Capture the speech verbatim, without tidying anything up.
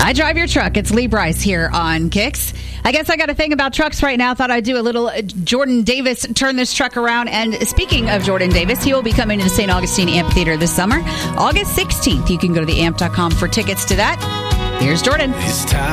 I drive your truck. It's Lee Brice here on Kicks. I guess I got a thing about trucks right now. Thought I'd do a little Jordan Davis, turn this truck around. And speaking of Jordan Davis, he will be coming to the Saint Augustine Amphitheater this summer, August sixteenth. You can go to the amp dot com for tickets to that. Here's Jordan. It's time.